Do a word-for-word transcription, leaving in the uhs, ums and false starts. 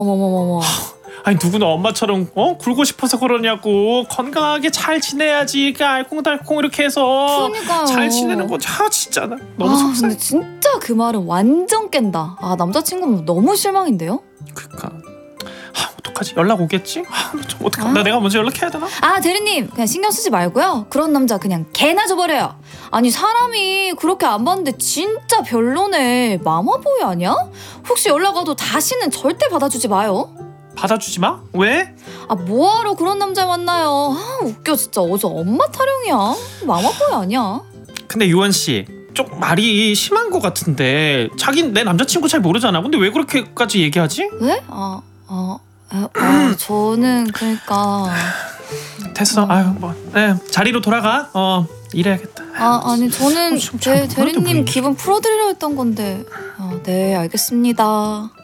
어머머머머. 아니 누구나 엄마처럼 어 굴고 싶어서 그러냐고. 건강하게 잘 지내야지. 그 알콩달콩 이렇게 해서 그러니까요. 잘 지내는 거 아, 진짜 나 너무 아, 속상해. 근데 진짜 그 말은 완전 깬다. 아, 남자친구는 너무 실망인데요? 그니까 아, 어떡하지? 연락 오겠지? 아, 좀 어떡하... 아. 나 내가 먼저 연락해야 되나? 아, 대리님 그냥 신경 쓰지 말고요. 그런 남자 그냥 개나 줘버려요. 아니 사람이 그렇게 안 봤는데 진짜 별로네. 마마보이 아니야? 혹시 연락 와도 다시는 절대 받아주지 마요. 받아주지 마? 왜? 아, 뭐하러 그런 남자 만나요. 아, 웃겨 진짜. 어제 엄마 타령이야. 마마보이 아니야. 근데 유원 씨, 좀 말이 심한 것 같은데 자긴 내 남자친구 잘 모르잖아. 근데 왜 그렇게까지 얘기하지? 왜? 아, 아, 아, 아 저는 그러니까 됐어. 아유 뭐, 네, 자리로 돌아가. 어, 일해야겠다. 아, 아니 저는 어, 좀 잘 대, 모르는데 대리님 뭐 기분 풀어드리려 했던 건데. 아, 네, 알겠습니다.